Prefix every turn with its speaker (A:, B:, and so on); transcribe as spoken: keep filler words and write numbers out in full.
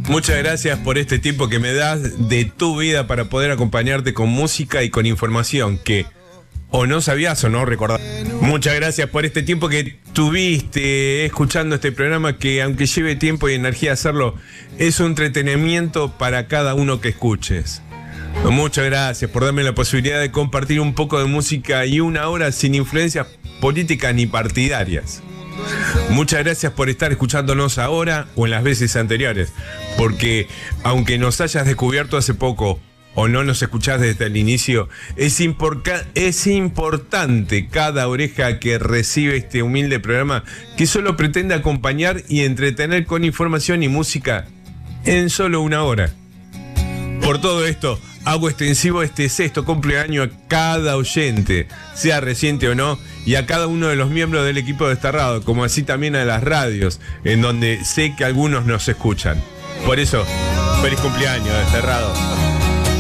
A: Muchas gracias por este tiempo que me das de tu vida para poder acompañarte con música y con información que o no sabías o no recordabas. Muchas gracias por este tiempo que tuviste escuchando este programa que, aunque lleve tiempo y energía hacerlo, es un entretenimiento para cada uno que escuches. Muchas gracias por darme la posibilidad de compartir un poco de música y una hora sin influencias políticas ni partidarias. Muchas gracias por estar escuchándonos ahora o en las veces anteriores, porque aunque nos hayas descubierto hace poco o no nos escuchás desde el inicio, es, imporca- es importante cada oreja que recibe este humilde programa que solo pretende acompañar y entretener con información y música en solo una hora. Por todo esto, hago extensivo este sexto cumpleaños a cada oyente, sea reciente o no, y a cada uno de los miembros del equipo de Desterrado, como así también a las radios, en donde sé que algunos nos escuchan. Por eso, feliz cumpleaños, Desterrado.